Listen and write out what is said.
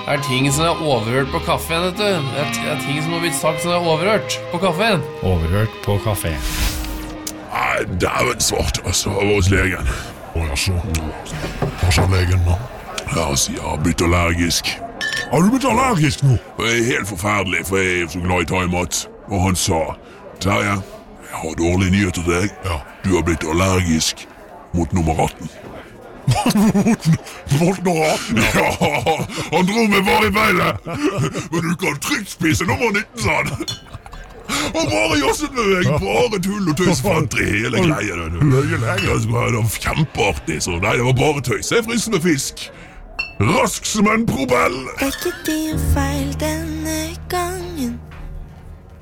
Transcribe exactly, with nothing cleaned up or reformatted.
Det er ting som er overhørt på kaffen, vet du. Det er, det er ting som har blitt sagt som er overhørt på kaffen. Overhørt på kafé. Nei, det er jo en svart, altså, av hos legen. Å, jaså. Hva sa legen nå? Ja, altså, jeg har blitt allergisk. Har du blitt allergisk nå? Det er helt forferdelig, for jeg er så glad i thaimat. Og han sa, Terje, jeg har dårlige nyheter til deg. Ja. Du har blitt allergisk mot nummer atten. Mot nummer atten? Ja, han dro meg bare i beinet. Men du kan trygt spise nummer nitten, sa han. Og bare josset med meg, bare tull og tøys fant i hele greia. Løye lege. Det var kjempeartig, så nei, det var bare tøys. Jeg fryser med fisk. Rask som en probell. Det er ikke din feil denne gangen.